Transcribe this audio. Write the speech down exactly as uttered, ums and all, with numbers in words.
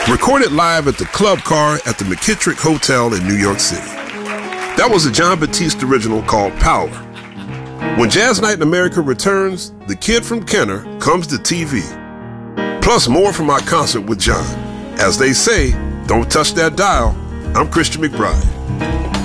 Recorded live at the Club Car at the McKittrick Hotel in New York City. That was a Jon Batiste original called Power. When Jazz Night in America returns, The Kid from Kenner comes to T V. Plus more from our concert with Jon. As they say, don't touch that dial. I'm Christian McBride.